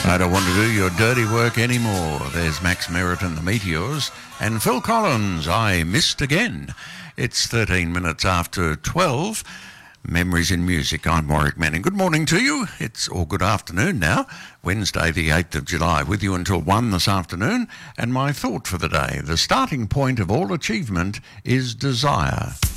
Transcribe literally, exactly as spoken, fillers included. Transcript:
I don't want to do your dirty work anymore. There's Max Merritt and the Meteors. And Phil Collins, I Missed Again. It's thirteen minutes after twelve. Memories in Music. I'm Warwick Manning. Good morning to you. It's, or good afternoon now. Wednesday the eighth of July. With you until one this afternoon. And my thought for the day. The starting point of all achievement is desire.